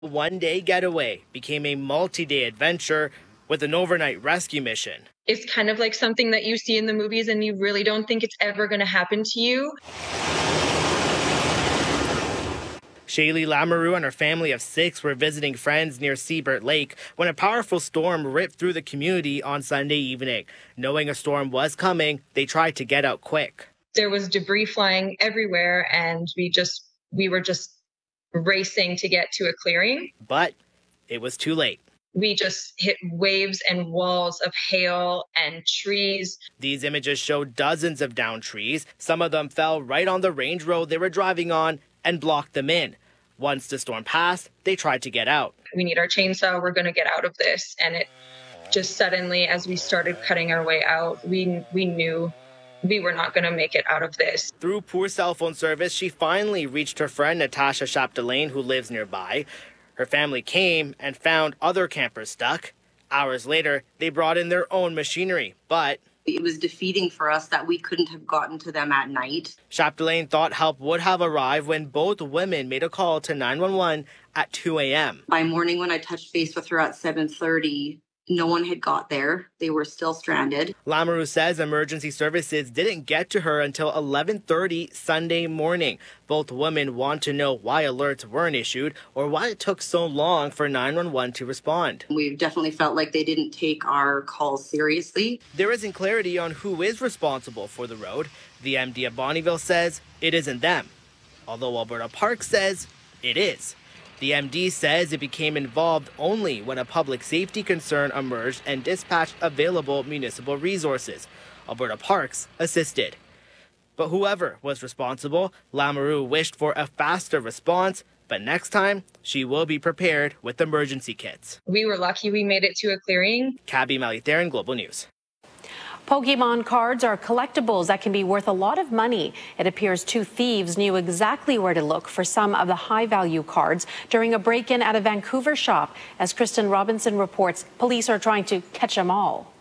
one-day getaway became a multi-day adventure with an overnight rescue mission. It's kind of like something that you see in the movies and you really don't think it's ever going to happen to you. Shaylee Lamoureux and her family of 6 were visiting friends near Seabird Lake when a powerful storm ripped through the community on Sunday evening. Knowing a storm was coming, they tried to get out quick. There was debris flying everywhere, and we were just racing to get to a clearing. But it was too late. We just hit waves and walls of hail and trees. These images show dozens of downed trees. Some of them fell right on the range road they were driving on and blocked them in. Once the storm passed, they tried to get out. We need our chainsaw. We're going to get out of this. And it just suddenly, as we started cutting our way out, we knew we were not going to make it out of this. Through poor cell phone service, she finally reached her friend Natasha Chapdelaine, who lives nearby. Her family came and found other campers stuck. Hours later, they brought in their own machinery, but it was defeating for us that we couldn't have gotten to them at night. Chapdelaine thought help would have arrived when both women made a call to 911 at 2 a.m. By morning, when I touched base with her at 7:30, no one had got there. They were still stranded. Lamoureux says emergency services didn't get to her until 11:30 Sunday morning. Both women want to know why alerts weren't issued or why it took so long for 911 to respond. We definitely felt like they didn't take our calls seriously. There isn't clarity on who is responsible for the road. The MD of Bonnyville says it isn't them, although Alberta Parks says it is. The MD says it became involved only when a public safety concern emerged and dispatched available municipal resources. Alberta Parks assisted. But whoever was responsible, Lamoureux wished for a faster response, but next time she will be prepared with emergency kits. We were lucky we made it to a clearing. Cabby Malitharan, Global News. Pokemon cards are collectibles that can be worth a lot of money. It appears 2 thieves knew exactly where to look for some of the high-value cards during a break-in at a Vancouver shop. As Kristen Robinson reports, police are trying to catch them all.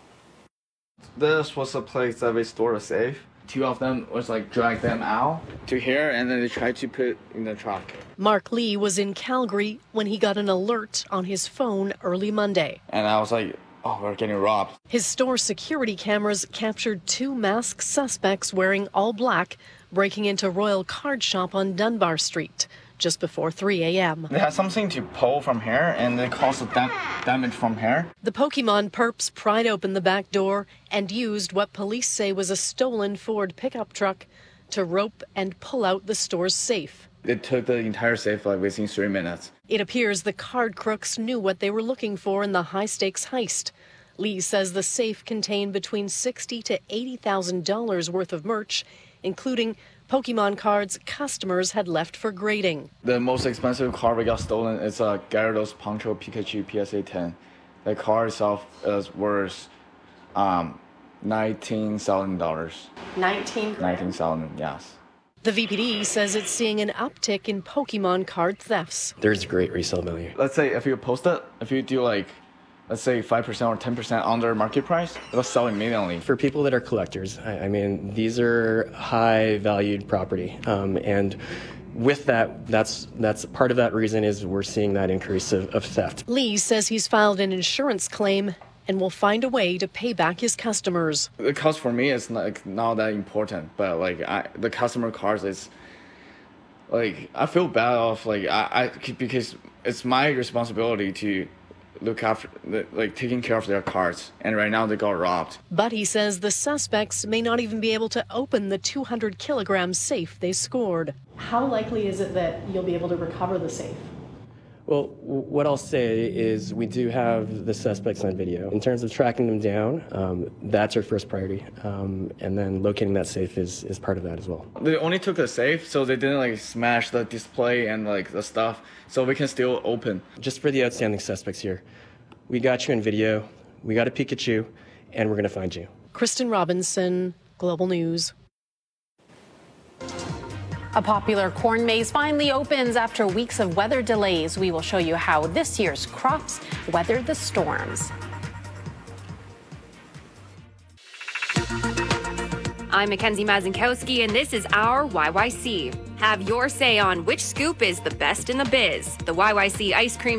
This was a place that we stored a safe. 2 of them was drag them out to here, and then they tried to put it in the truck. Mark Lee was in Calgary when he got an alert on his phone early Monday. And I was like, oh, we're getting robbed. His store security cameras captured 2 masked suspects wearing all black, breaking into Royal Card Shop on Dunbar Street just before 3 a.m. They had something to pull from here, and they caused damage from here. The Pokemon perps pried open the back door and used what police say was a stolen Ford pickup truck to rope and pull out the store's safe. It took the entire safe within 3 minutes. It appears the card crooks knew what they were looking for in the high-stakes heist. Lee says the safe contained between $60,000 to $80,000 worth of merch, including Pokemon cards customers had left for grading. The most expensive card we got stolen is a Gyarados Puncture Pikachu PSA 10. The card itself is worth $19,000. $19,000, yes. The VPD says it's seeing an uptick in Pokemon card thefts. There's great resale value. Let's say if you post it, if you do let's say 5% or 10% under market price, it'll sell immediately. For people that are collectors, I mean, these are high valued property. And with that's part of that reason is we're seeing that increase of theft. Lee says he's filed an insurance claim and will find a way to pay back his customers. The cost for me is not that important, but the customer cards is I feel bad off because it's my responsibility to look after taking care of their cards, and right now they got robbed. But he says the suspects may not even be able to open the 200-kilogram safe they scored. How likely is it that you'll be able to recover the safe? Well, what I'll say is we do have the suspects on video. In terms of tracking them down, that's our first priority. And then locating that safe is part of that as well. They only took the safe, so they didn't smash the display and the stuff, so we can still open. Just for the outstanding suspects here, we got you in video, we got a Pikachu, and we're going to find you. Kristen Robinson, Global News. A popular corn maze finally opens after weeks of weather delays. We will show you how this year's crops weathered the storms. I'm Mackenzie Mazinkowski, and this is our YYC. Have your say on which scoop is the best in the biz. The YYC Ice Cream